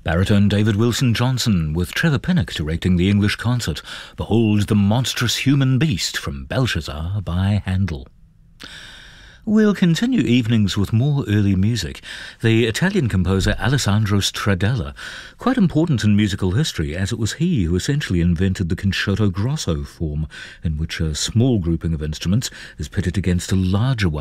Baritone David Wilson Johnson, with Trevor Pinnock directing the English concert. Behold the monstrous human beast from Belshazzar by Handel. We'll continue evenings with more early music. The Italian composer Alessandro Stradella, quite important in musical history, as it was he who essentially invented the concerto grosso form, in which a small grouping of instruments is pitted against a larger one.